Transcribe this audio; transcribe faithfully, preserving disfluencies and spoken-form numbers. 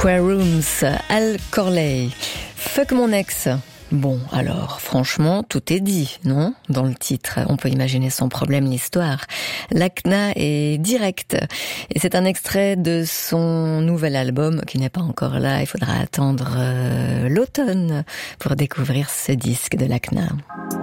Square Rooms, Al Corley. Fuck mon ex. Bon, alors, franchement, tout est dit, non? Dans le titre, on peut imaginer son problème, l'histoire. L'A C N A est direct. Et c'est un extrait de son nouvel album qui n'est pas encore là. Il faudra attendre euh, l'automne pour découvrir ce disque de l'A C N A.